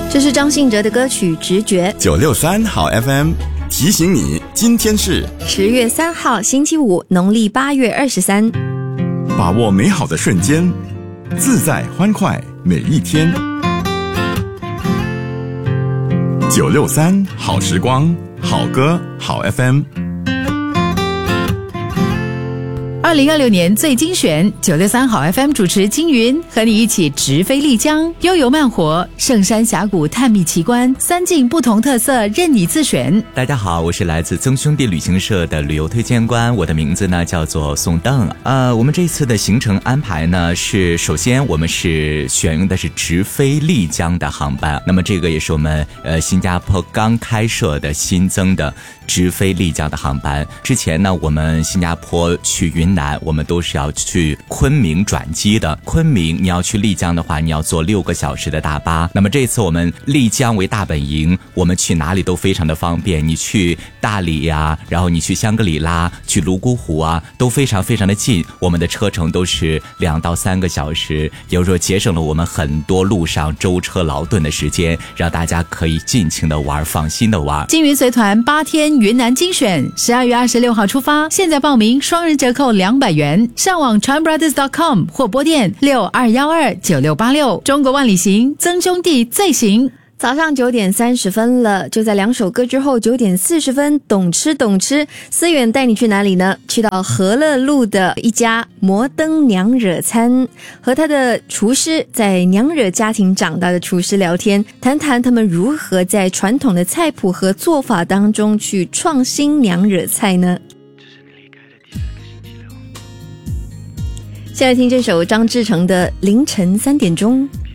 这是张信哲的歌曲《直觉》。 963好 FM 提醒你，今天是 10月3号星期五，农历8月23。 把握美好的瞬间，自在欢快每一天。963好时光，好歌好 FM。 2026年最精选963好 FM 主持金云，和你一起直飞丽江，悠游慢活，圣山峡谷探秘奇观，三境不同特色任你自选。 大家好，我是来自曾兄弟旅行社的旅游推荐官，我的名字呢叫做宋邓。我们这次的行程安排呢是，首先我们是选用的是直飞丽江的航班，那么这个也是我们新加坡刚开设的新增的直飞丽江的航班。之前呢我们新加坡去云南我们都是要去昆明转机的，昆明你要去丽江的话，你要坐6个小时的大巴。那么这次我们丽江为大本营，我们去哪里都非常的方便，你去大理呀，然后你去香格里拉，去泸沽湖啊，都非常非常的近，我们的车程都是2到3个小时，也就是说节省了我们很多路上舟车劳顿的时间，让大家可以尽情的玩，放心的玩。 金云随团8天云南精选，12月26号出发，现在报名双人折扣200元，上网 tranbrothers.com 或拨电62129686。中国万里行，曾兄弟最行。 早上9点30分了，就在2首歌之后，9点40分，懂吃懂吃，思远带你去哪里呢？去到和乐路的一家摩登娘惹餐，和他的厨师，在娘惹家庭长大的厨师聊天，谈谈他们如何在传统的菜谱和做法当中去创新娘惹菜呢？现在听这首张志成的《凌晨3点钟》。